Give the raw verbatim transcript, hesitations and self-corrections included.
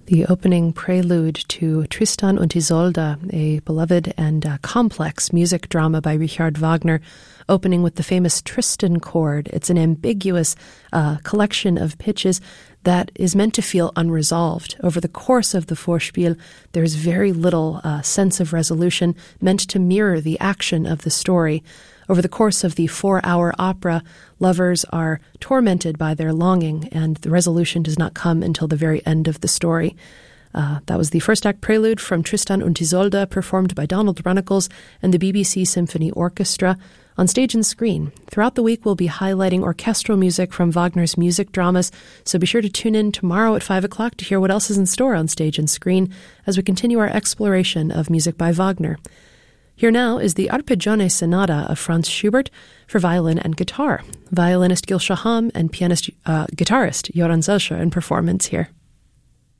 The opening prelude to Tristan und Isolde, a beloved and uh, complex music drama by Richard Wagner, opening with the famous Tristan chord. It's an ambiguous uh, collection of pitches that is meant to feel unresolved. Over the course of the Vorspiel, there's very little uh, sense of resolution, meant to mirror the action of the story. Over the course of the four-hour opera, lovers are tormented by their longing, and the resolution does not come until the very end of the story. Uh, that was the first act prelude from Tristan und Isolde, performed by Donald Runnicles and the B B C Symphony Orchestra. On stage and screen, throughout the week we'll be highlighting orchestral music from Wagner's music dramas, so be sure to tune in tomorrow at five o'clock to hear what else is in store on stage and screen as we continue our exploration of music by Wagner. Here now is the Arpeggione Sonata of Franz Schubert for violin and guitar. Violinist Gil Shaham and pianist uh, guitarist Joran Zelscher in performance here.